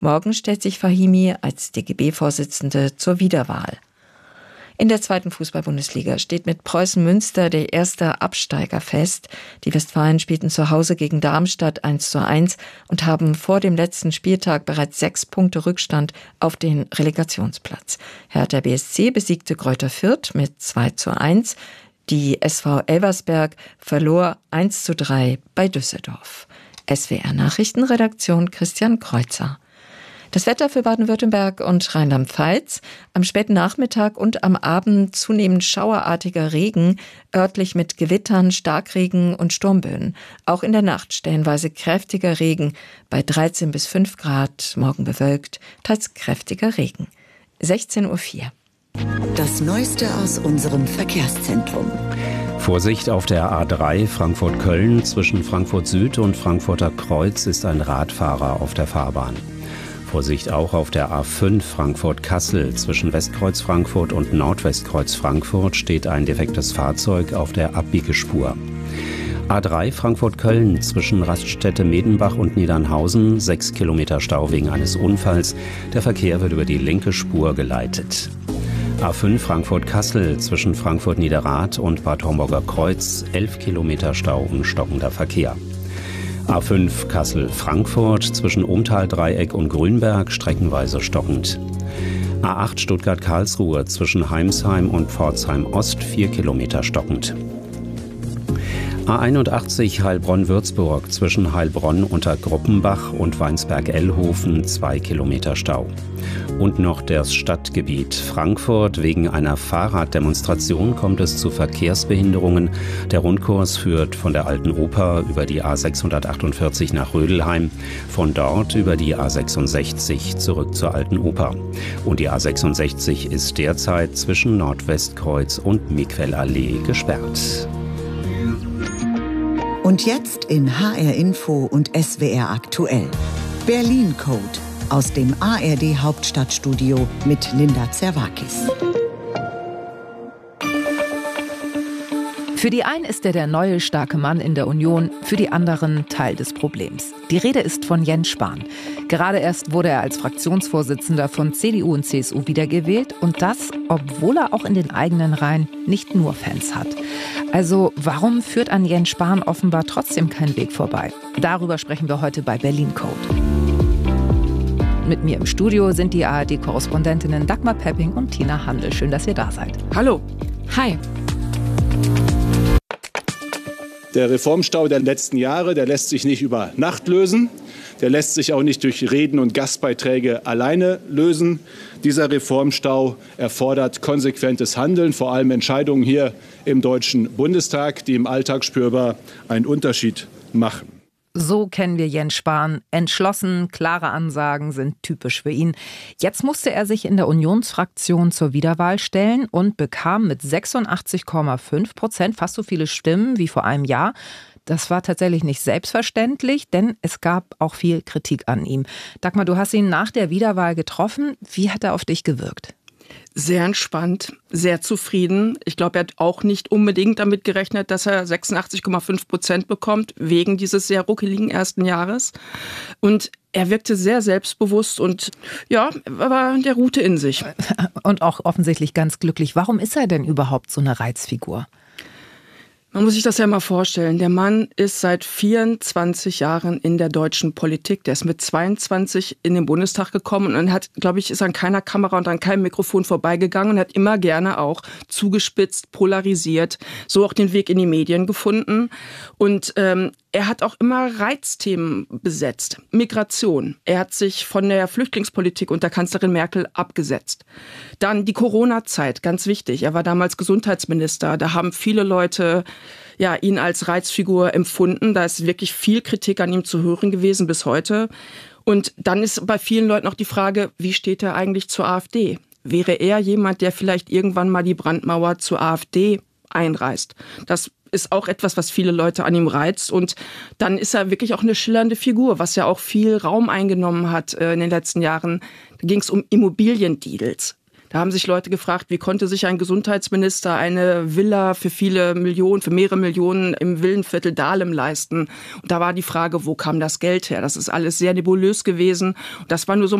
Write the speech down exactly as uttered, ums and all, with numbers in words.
Morgen stellt sich Fahimi als D G B-Vorsitzende zur Wiederwahl. In der zweiten Fußball-Bundesliga steht mit Preußen Münster der erste Absteiger fest. Die Westfalen spielten zu Hause gegen Darmstadt eins zu eins und haben vor dem letzten Spieltag bereits sechs Punkte Rückstand auf den Relegationsplatz. Hertha B S C besiegte Greuther Fürth mit zwei zu eins. Die S V Elversberg verlor eins zu drei bei Düsseldorf. S W R-Nachrichtenredaktion Christian Kreuzer. Das Wetter für Baden-Württemberg und Rheinland-Pfalz. Am späten Nachmittag und am Abend zunehmend schauerartiger Regen, örtlich mit Gewittern, Starkregen und Sturmböen. Auch in der Nacht stellenweise kräftiger Regen bei dreizehn bis fünf Grad, morgen bewölkt, teils kräftiger Regen. sechzehn Uhr vier. Das Neueste aus unserem Verkehrszentrum. Vorsicht auf der A drei Frankfurt-Köln. Zwischen Frankfurt Süd und Frankfurter Kreuz ist ein Radfahrer auf der Fahrbahn. Vorsicht auch auf der A fünf Frankfurt-Kassel. Zwischen Westkreuz Frankfurt und Nordwestkreuz Frankfurt steht ein defektes Fahrzeug auf der Abbiegespur. A drei Frankfurt-Köln. Zwischen Raststätte Medenbach und Niedernhausen sechs Kilometer Stau wegen eines Unfalls. Der Verkehr wird über die linke Spur geleitet. A fünf Frankfurt-Kassel. Zwischen Frankfurt-Niederrad und Bad Homburger Kreuz elf Kilometer Stau und stockender Verkehr. A fünf Kassel-Frankfurt zwischen Umtal-Dreieck und Grünberg streckenweise stockend. A acht Stuttgart-Karlsruhe zwischen Heimsheim und Pforzheim Ost vier Kilometer stockend. A einundachtzig Heilbronn-Würzburg zwischen Heilbronn unter Gruppenbach und Weinsberg-Ellhofen zwei Kilometer Stau. Und noch das Stadtgebiet Frankfurt. Wegen einer Fahrraddemonstration kommt es zu Verkehrsbehinderungen. Der Rundkurs führt von der Alten Oper über die A sechshundertachtundvierzig nach Rödelheim, von dort über die A sechsundsechzig zurück zur Alten Oper. Und die A sechsundsechzig ist derzeit zwischen Nordwestkreuz und Miquellallee gesperrt. Und jetzt in H R Info und S W R aktuell. Berlin Code aus dem A R D Hauptstadtstudio mit Linda Zerwakis. Für die einen ist er der neue starke Mann in der Union, für die anderen Teil des Problems. Die Rede ist von Jens Spahn. Gerade erst wurde er als Fraktionsvorsitzender von C D U und C S U wiedergewählt und das, obwohl er auch in den eigenen Reihen nicht nur Fans hat. Also warum führt an Jens Spahn offenbar trotzdem kein Weg vorbei? Darüber sprechen wir heute bei Berlin Code. Mit mir im Studio sind die A R D-Korrespondentinnen Dagmar Pepping und Tina Handel. Schön, dass ihr da seid. Hallo. Hi. Der Reformstau der letzten Jahre, der lässt sich nicht über Nacht lösen. Der lässt sich auch nicht durch Reden und Gastbeiträge alleine lösen. Dieser Reformstau erfordert konsequentes Handeln, vor allem Entscheidungen hier im Deutschen Bundestag, die im Alltag spürbar einen Unterschied machen. So kennen wir Jens Spahn. Entschlossen, klare Ansagen sind typisch für ihn. Jetzt musste er sich in der Unionsfraktion zur Wiederwahl stellen und bekam mit sechsundachtzig Komma fünf Prozent fast so viele Stimmen wie vor einem Jahr. Das war tatsächlich nicht selbstverständlich, denn es gab auch viel Kritik an ihm. Dagmar, du hast ihn nach der Wiederwahl getroffen. Wie hat er auf dich gewirkt? Sehr entspannt, sehr zufrieden. Ich glaube, er hat auch nicht unbedingt damit gerechnet, dass er sechsundachtzig Komma fünf Prozent bekommt, wegen dieses sehr ruckeligen ersten Jahres. Und er wirkte sehr selbstbewusst und ja, war der Rute in sich. Und auch offensichtlich ganz glücklich. Warum ist er denn überhaupt so eine Reizfigur? Man muss sich das ja mal vorstellen. Der Mann ist seit vierundzwanzig Jahren in der deutschen Politik. Der ist mit zweiundzwanzig in den Bundestag gekommen und hat, glaube ich, ist an keiner Kamera und an keinem Mikrofon vorbeigegangen und hat immer gerne auch zugespitzt, polarisiert, so auch den Weg in die Medien gefunden. Und ähm, er hat auch immer Reizthemen besetzt. Migration. Er hat sich von der Flüchtlingspolitik unter Kanzlerin Merkel abgesetzt. Dann die Corona-Zeit, ganz wichtig. Er war damals Gesundheitsminister. Da haben viele Leute ja, ihn als Reizfigur empfunden. Da ist wirklich viel Kritik an ihm zu hören gewesen bis heute. Und dann ist bei vielen Leuten auch die Frage, wie steht er eigentlich zur AfD? Wäre er jemand, der vielleicht irgendwann mal die Brandmauer zur AfD einreißt? Das ist auch etwas, was viele Leute an ihm reizt. Und dann ist er wirklich auch eine schillernde Figur, was ja auch viel Raum eingenommen hat in den letzten Jahren. Da ging es um Immobiliendeals. Da haben sich Leute gefragt, wie konnte sich ein Gesundheitsminister eine Villa für viele Millionen, für mehrere Millionen im Villenviertel Dahlem leisten? Und da war die Frage, wo kam das Geld her? Das ist alles sehr nebulös gewesen. Das war nur so